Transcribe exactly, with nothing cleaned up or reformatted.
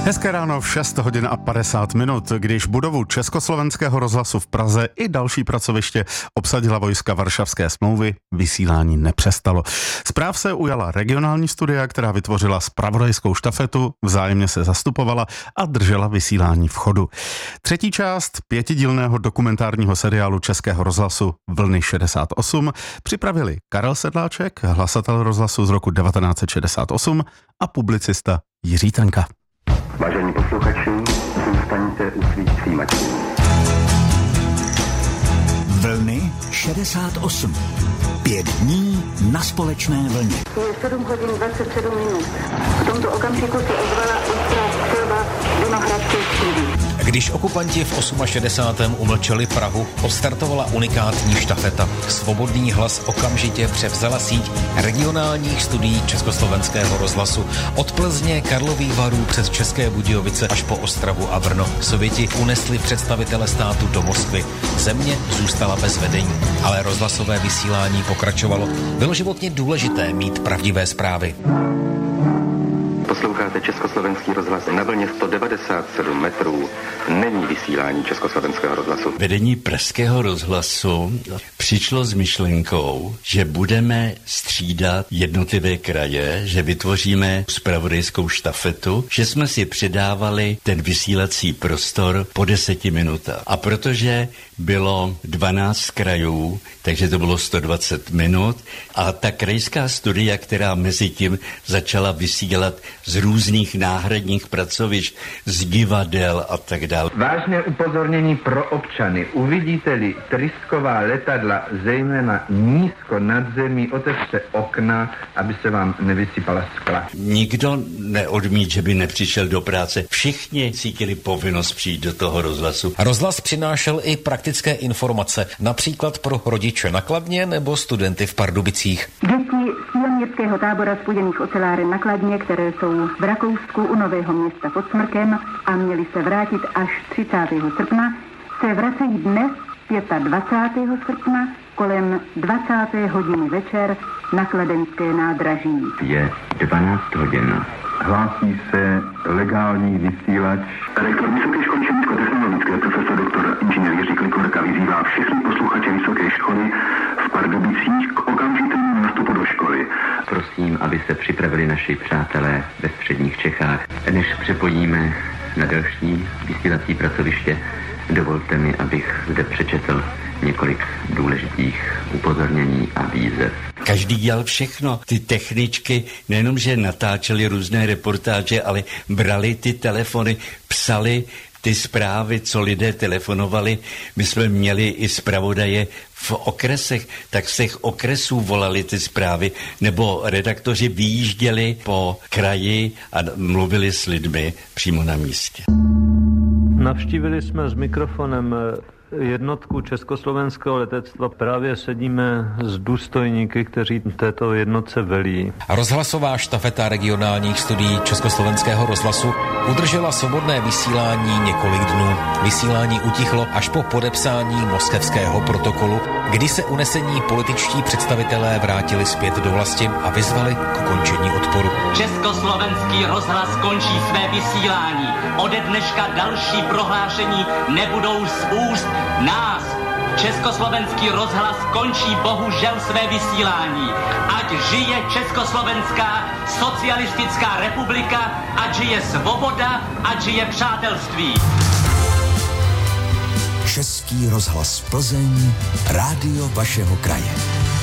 Hezké ráno v šest hodin a padesát minut, když budovu Československého rozhlasu v Praze i další pracoviště obsadila vojska Varšavské smlouvy, vysílání nepřestalo. Zpráv se ujala regionální studia, která vytvořila zpravodajskou štafetu, vzájemně se zastupovala a držela vysílání v chodu. Třetí část pětidílného dokumentárního seriálu Českého rozhlasu Vlny šedesát osm připravili Karel Sedláček, hlasatel rozhlasu z roku devatenáct set šedesát osm a publicista Jiří Trnka. Vážení posluchači, zůstaňte u svých přijímačů. Vlny šedesát osm. Pět dní na společné vlně. Je sedm hodin dvacet sedm minut. V tomto okamžiku se ozvala ostrá střelba Vinohradské třídy. Když okupanti v šedesátém osmém umlčeli Prahu, odstartovala unikátní štafeta. Svobodný hlas okamžitě převzala síť regionálních studií Československého rozhlasu. Od Plzně, Karlových Varů přes České Budějovice až po Ostravu a Brno. Sověti unesli představitele státu do Moskvy. Země zůstala bez vedení, ale rozhlasové vysílání pokračovalo. Bylo životně důležité mít pravdivé zprávy. Posloucháte Československý rozhlas na vlně sto devadesát sedm metrů. Není vysílání Československého rozhlasu. Vedení pražského rozhlasu přišlo s myšlenkou, že budeme střídat jednotlivé kraje, že vytvoříme zpravodajskou štafetu, že jsme si předávali ten vysílací prostor po deseti minutách. A protože bylo dvanáct krajů, takže to bylo sto dvacet minut a ta krajská studia, která mezi tím začala vysílat z různých náhradních pracovišť, z divadel a tak dále. Vážné upozornění pro občany. Uvidíte-li trysková letadla, zejména nízko nad zemí, otevřte okna, aby se vám nevysypala skla. Nikdo neodmít, že by nepřišel do práce. Všichni cítili povinnost přijít do toho rozhlasu. Rozhlas přinášel i praktické informace, například pro rodiče na Kladně nebo studenty v Pardubicích. Děti z pionýrského tábora spojených oceláren na Kladně, které jsou v Rakousku u Nového Města pod Smrkem a měli se vrátit až třicátého srpna, se vracejí dnes dvacátého pátého srpna kolem dvacáté hodiny večer na kladenské nádraží. Je dvanáct hodin. Hlásí se legální vysílač. Rektor Vysoké školy chemicko-technologické profesor doktor inženýr Jiří Klikorka vyzývá všechny posluchače Vysoké školy v Pardubicích k okamžitému nástupu do školy. Prosím, aby se připravili naši přátelé ve středních Čechách. Než přepojíme na další vysílací pracoviště, dovolte mi, abych zde přečetl několik důležitých upozornění a výzev. Každý dělal všechno. Ty techničky nejenom, že natáčeli různé reportáže, ale brali ty telefony, psali ty zprávy, co lidé telefonovali. My jsme měli i zpravodaje v okresech, tak z těch okresů volali ty zprávy, nebo redaktoři vyjížděli po kraji a mluvili s lidmi přímo na místě. Navštívili jsme s mikrofonem jednotku československého letectva. Právě sedíme s důstojníky, kteří této jednotce velí. Rozhlasová štafeta regionálních studií Československého rozhlasu udržela svobodné vysílání několik dnů. Vysílání utichlo až po podepsání moskevského protokolu, kdy se unesení političtí představitelé vrátili zpět do vlasti a vyzvali k ukončení odporu. Československý rozhlas končí své vysílání. Ode dneška další prohlášení nebudou z úst nás. Československý rozhlas končí bohužel své vysílání. Ať žije Československá socialistická republika, ať žije svoboda, ať žije přátelství. Český rozhlas Plzeň, rádio vašeho kraje.